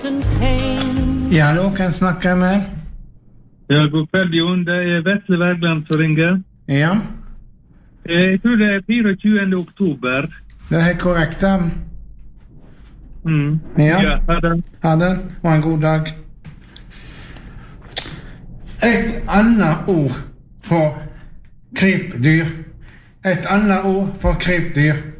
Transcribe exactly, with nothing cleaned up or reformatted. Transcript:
Ja, hallo, kan jeg snakke med? Ja, god kveld, Jon. Det er Vetle Wergeland som ringer. Ja. Jeg tror det er tjuefire oktober. Det er korrekt, da. Mm. Ja. Ja, ha det. Ha det, og en god dag. Et annet ord for krypdyr. Et annet ord for krypdyr.